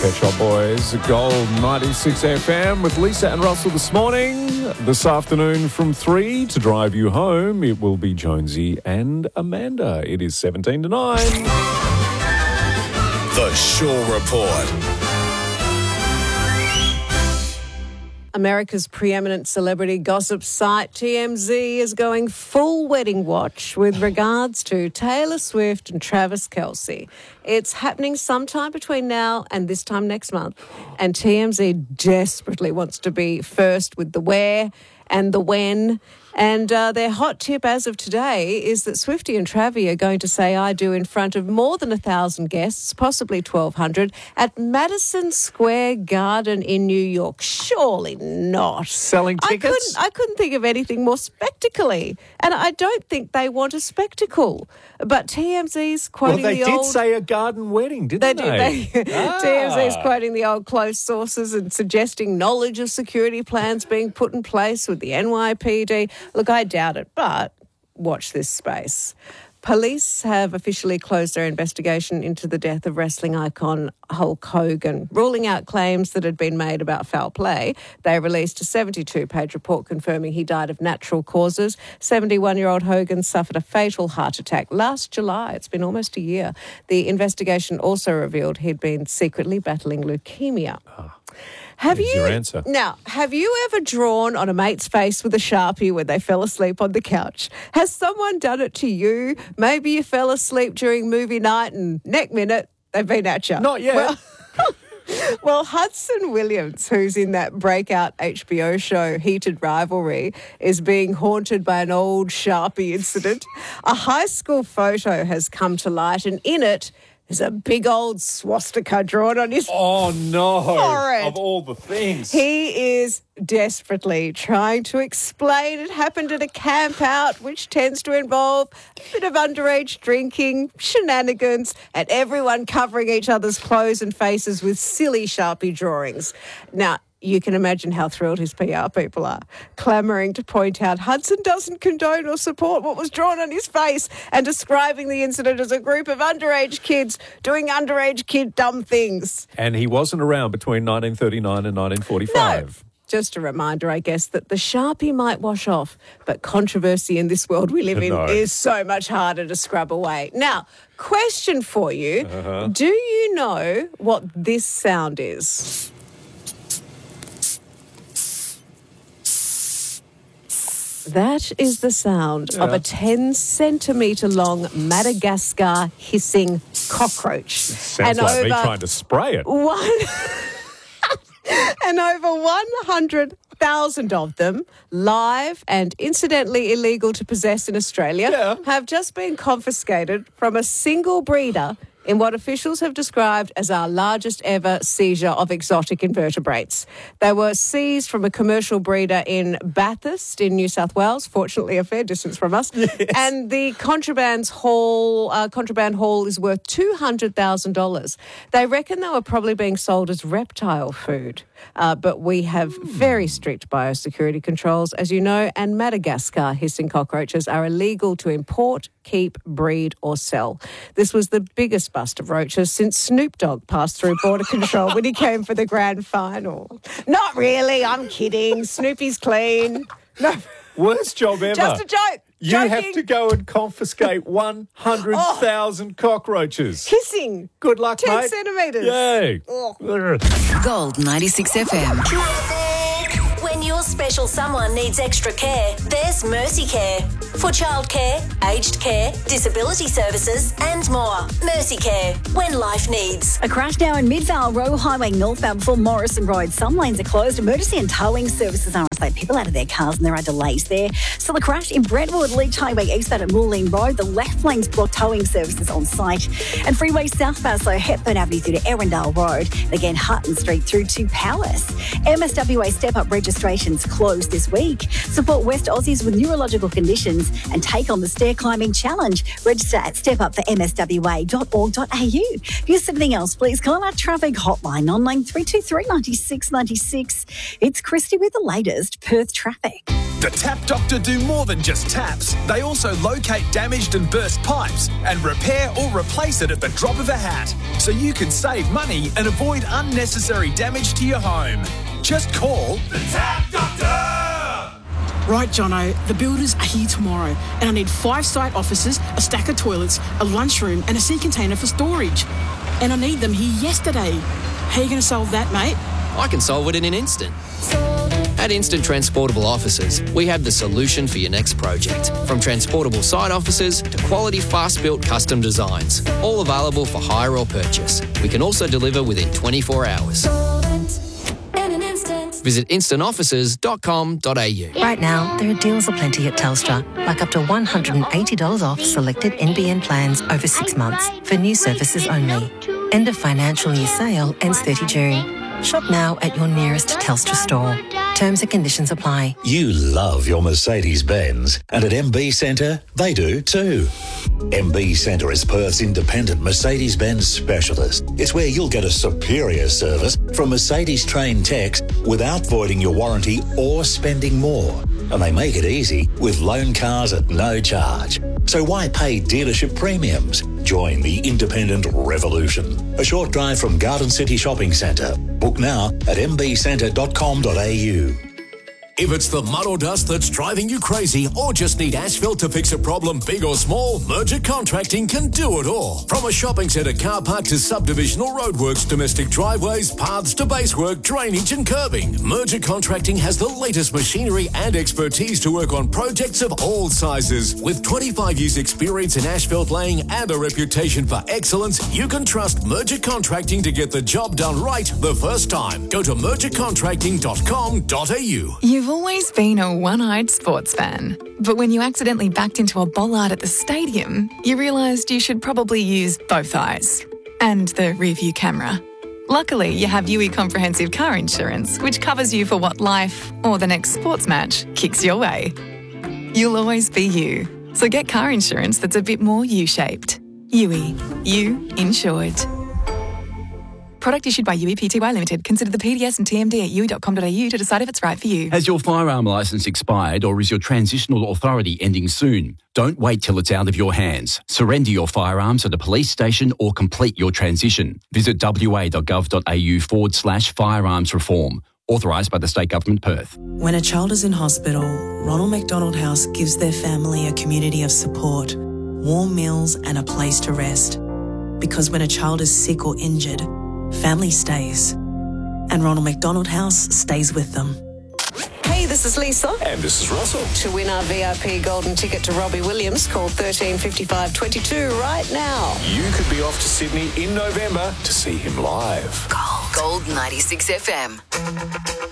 Pet Shop Boys, Gold 96 FM with Lisa and Russell this morning. This afternoon from 3 to drive you home, it will be Jonesy and Amanda. It is 17 to 9. The Shaw Report. America's preeminent celebrity gossip site TMZ is going full wedding watch with regards to Taylor Swift and Travis Kelce. It's happening sometime between now and this time next month, and TMZ desperately wants to be first with the where and the when. And their hot tip as of today is that Swiftie and Travi are going to say I do in front of more than 1,000 guests, possibly 1,200, at Madison Square Garden in New York. Surely not. Selling tickets? I couldn't think of anything more spectacularly. And I don't think they want a spectacle. But TMZ's quoting they the old... did say a garden wedding, didn't they? TMZ's quoting the old close sources and suggesting knowledge of security plans being put in place with the NYPD. Look, I doubt it, but watch this space. Police have officially closed their investigation into the death of wrestling icon Hulk Hogan, ruling out claims that had been made about foul play. They released a 72-page report confirming he died of natural causes. 71-year-old Hogan suffered a fatal heart attack last July. It's been almost a year. The investigation also revealed he'd been secretly battling leukemia. Have your answer. Now, have you ever drawn on a mate's face with a Sharpie when they fell asleep on the couch? Has someone done it to you? Maybe you fell asleep during movie night and next minute they've been at you. Not yet. Well, Hudson Williams, who's in that breakout HBO show Heated Rivalry, is being haunted by an old Sharpie incident. A high school photo has come to light, and in it, there's a big old swastika drawn on his forehead. Of all the things. He is desperately trying to explain it happened at a camp out, which tends to involve a bit of underage drinking, shenanigans, and everyone covering each other's clothes and faces with silly Sharpie drawings. Now, you can imagine how thrilled his PR people are, clamouring to point out Hudson doesn't condone or support what was drawn on his face and describing the incident as a group of underage kids doing underage kid dumb things. And he wasn't around between 1939 and 1945. No. Just a reminder, I guess, that the Sharpie might wash off, but controversy in this world we live in is so much harder to scrub away. Now, question for you. Do you know what this sound is? That is the sound of a 10-centimetre long Madagascar hissing cockroach. Sounds like me trying to spray it. And over 100,000 of them, live and incidentally illegal to possess in Australia, have just been confiscated from a single breeder in what officials have described as our largest ever seizure of exotic invertebrates. They were seized from a commercial breeder in Bathurst in New South Wales, fortunately a fair distance from us. Yes. And the contraband haul is worth $200,000. They reckon they were probably being sold as reptile food. But we have very strict biosecurity controls, as you know, and Madagascar hissing cockroaches are illegal to import, keep, breed or sell. This was the biggest bust of roaches since Snoop Dogg passed through border control when he came for the grand final. Not really, I'm kidding. Snoopy's clean. No. Worst job ever. Just a joke. You have to go and confiscate 100,000 cockroaches. Hissing. Good luck, 10 mate. centimetres. Yay. Gold 96 FM. When your special someone needs extra care, there's Mercy Care. For childcare, aged care, disability services and more. Mercy Care, when life needs. A crash now in Midvale Road Highway northbound before Morrison Road. Some lanes are closed. Emergency and towing services are on site. People out of their cars and there are delays there. Still a crash in Brentwood Leach Highway eastbound at Moulin Road. The left lane's blocked, towing services on site. And freeway southbound, so Hepburn Avenue through to Erindale Road. And again, Hutton Street through to Powis. MSWA step-up registrations closed this week. Support West Aussies with neurological conditions and take on the stair climbing challenge. Register at stepupformswa.org.au. If you have something else, please call our traffic hotline on 9323 96 96. It's Christy with the latest Perth traffic. The Tap Doctor do more than just taps. They also locate damaged and burst pipes and repair or replace it at the drop of a hat. So you can save money and avoid unnecessary damage to your home. Just call the Tap Doctor! Right, Jono, the builders are here tomorrow and I need 5 site offices, a stack of toilets, a lunchroom and a sea container for storage. And I need them here yesterday. How are you going to solve that, mate? I can solve it in an instant. At Instant Transportable Offices, we have the solution for your next project. From transportable site offices to quality fast-built custom designs, all available for hire or purchase. We can also deliver within 24 hours. Visit instantoffices.com.au. Right now, there are deals aplenty at Telstra, like up to $180 off selected NBN plans over 6 months for new services only. End of financial year sale ends 30 June. Shop now at your nearest Telstra store. Terms and conditions apply. You love your Mercedes-Benz, and at MB Centre, they do too. MB Centre is Perth's independent Mercedes-Benz specialist. It's where you'll get a superior service from Mercedes-trained techs without voiding your warranty or spending more. And they make it easy with loan cars at no charge. So why pay dealership premiums? Join the independent revolution. A short drive from Garden City Shopping Centre. Book now at mbcentre.com.au. If it's the mud or dust that's driving you crazy or just need asphalt to fix a problem big or small, Merger Contracting can do it all. From a shopping centre car park to subdivisional roadworks, domestic driveways, paths to basework, drainage and curbing, Merger Contracting has the latest machinery and expertise to work on projects of all sizes. With 25 years experience in asphalt laying and a reputation for excellence, you can trust Merger Contracting to get the job done right the first time. Go to mergercontracting.com.au. You've always been a one-eyed sports fan, but when you accidentally backed into a bollard at the stadium, you realised you should probably use both eyes and the rear-view camera. Luckily, you have UE Comprehensive Car Insurance, which covers you for what life or the next sports match kicks your way. You'll always be you, so get car insurance that's a bit more U-shaped. UE. You insured. Product issued by UE Pty Limited. Consider the PDS and TMD at UE.com.au to decide if it's right for you. Has your firearm licence expired or is your transitional authority ending soon? Don't wait till it's out of your hands. Surrender your firearms at a police station or complete your transition. Visit wa.gov.au/firearms reform. Authorised by the State Government, Perth. When a child is in hospital, Ronald McDonald House gives their family a community of support, warm meals and a place to rest. Because when a child is sick or injured, family stays. And Ronald McDonald House stays with them. Hey, this is Lisa. And this is Russell. To win our VIP golden ticket to Robbie Williams, call 135522 right now. You could be off to Sydney in November to see him live. Gold 96 FM.